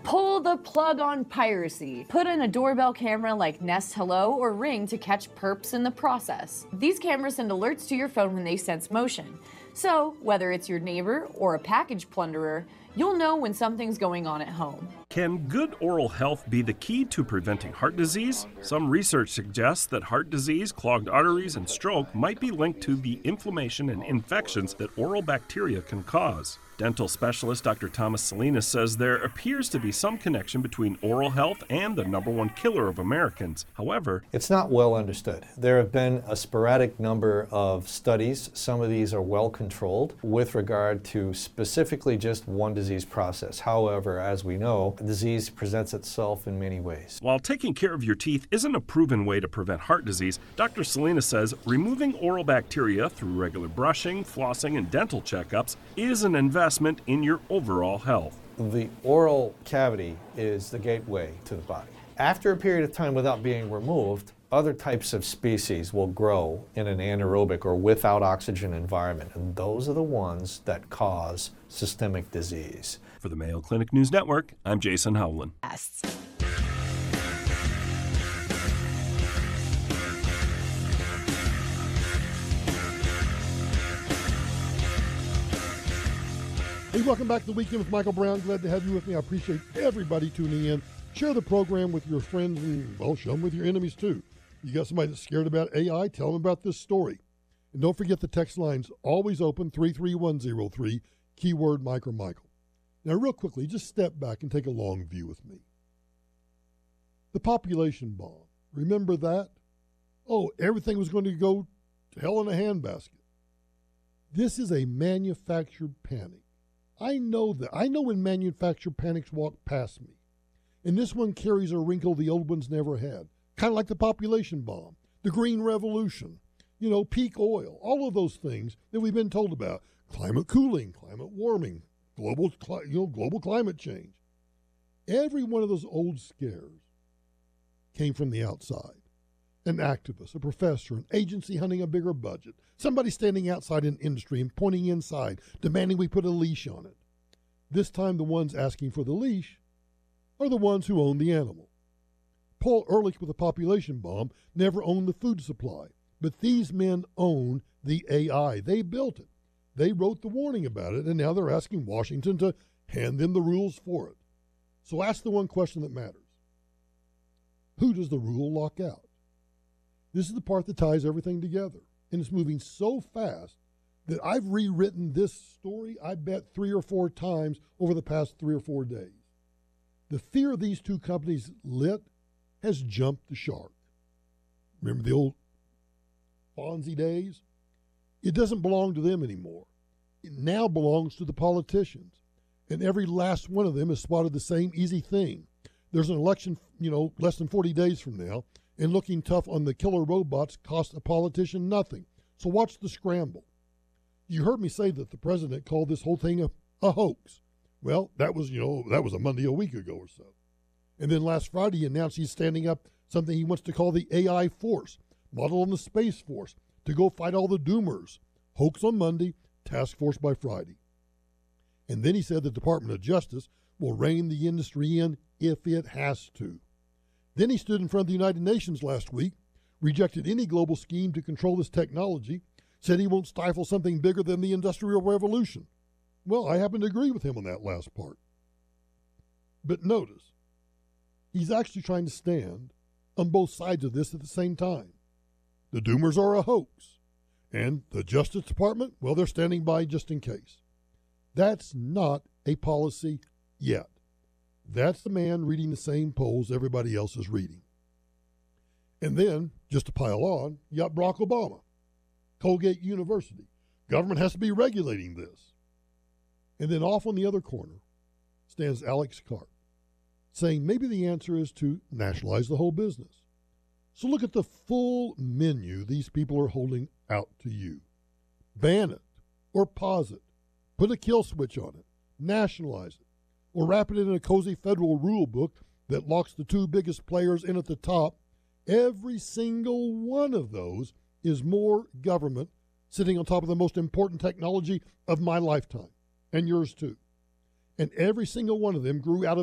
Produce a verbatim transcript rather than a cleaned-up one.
Pull the plug on piracy. Put in a doorbell camera like Nest Hello or Ring to catch perps in the process. These cameras send alerts to your phone when they sense motion. So, whether it's your neighbor or a package plunderer, you'll know when something's going on at home. Can good oral health be the key to preventing heart disease? Some research suggests that heart disease, clogged arteries, and stroke might be linked to the inflammation and infections that oral bacteria can cause. Dental specialist Doctor Thomas Salinas says there appears to be some connection between oral health and the number one killer of Americans. However, it's not well understood. There have been a sporadic number of studies. Some of these are well controlled with regard to specifically just one disease process. However, as we know, disease presents itself in many ways. While taking care of your teeth isn't a proven way to prevent heart disease, Doctor Salinas says removing oral bacteria through regular brushing, flossing, and dental checkups is an investment in your overall health. The oral cavity is the gateway to the body. After a period of time without being removed, other types of species will grow in an anaerobic or without oxygen environment, and those are the ones that cause systemic disease. For the Mayo Clinic News Network, I'm Jason Howland. Hey, welcome back to The Weekend with Michael Brown. Glad to have you with me. I appreciate everybody tuning in. Share the program with your friends and, well, share them with your enemies, too. You got somebody that's scared about A I, tell them about this story. And don't forget the text line's always open, three three one zero three, keyword Mike or Michael. Now, real quickly, just step back and take a long view with me. The population bomb. Remember that? Oh, everything was going to go to hell in a handbasket. This is a manufactured panic. I know that. I know when manufactured panics walk past me. And this one carries a wrinkle the old ones never had. Kind of like the population bomb, the Green Revolution, you know, peak oil, all of those things that we've been told about. Climate cooling, climate warming, global, you know, global climate change. Every one of those old scares came from the outside. An activist, a professor, an agency hunting a bigger budget, somebody standing outside an industry and pointing inside, demanding we put a leash on it. This time the ones asking for the leash are the ones who own the animal. Paul Ehrlich with the population bomb never owned the food supply, but these men own the A I. They built it. They wrote the warning about it, and now they're asking Washington to hand them the rules for it. So ask the one question that matters. Who does the rule lock out? This is the part that ties everything together, and it's moving so fast that I've rewritten this story, I bet, three or four times over the past three or four days. The fear these two companies lit has jumped the shark. Remember the old Fonzie days? It doesn't belong to them anymore. It now belongs to the politicians, and every last one of them has spotted the same easy thing. There's an election, you know, less than forty days from now, and looking tough on the killer robots cost a politician nothing. So watch the scramble. You heard me say that the president called this whole thing a, a hoax. Well, that was, you know, that was a Monday a week ago or so. And then last Friday he announced he's standing up something he wants to call the A I Force, model on the Space Force, to go fight all the doomers. Hoax on Monday, task force by Friday. And then he said the Department of Justice will rein the industry in if it has to. Then he stood in front of the United Nations last week, rejected any global scheme to control this technology, said he won't stifle something bigger than the Industrial Revolution. Well, I happen to agree with him on that last part. But notice, he's actually trying to stand on both sides of this at the same time. The doomers are a hoax, and the Justice Department, well, they're standing by just in case. That's not a policy yet. That's the man reading the same polls everybody else is reading. And then, just to pile on, you got Barack Obama, Colgate University. Government has to be regulating this. And then off on the other corner stands Alex Karp, saying maybe the answer is to nationalize the whole business. So look at the full menu these people are holding out to you. Ban it, or pause it, put a kill switch on it, nationalize it, or wrap it in a cozy federal rule book that locks the two biggest players in at the top. Every single one of those is more government sitting on top of the most important technology of my lifetime, and yours too. And every single one of them grew out of